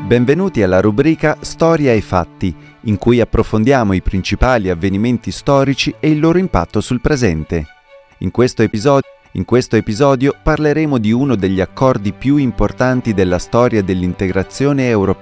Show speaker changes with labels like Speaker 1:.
Speaker 1: Benvenuti alla rubrica Storia e fatti, in cui approfondiamo i principali avvenimenti storici e il loro impatto sul presente. In questo episodio parleremo di uno degli accordi più importanti della storia dell'integrazione europea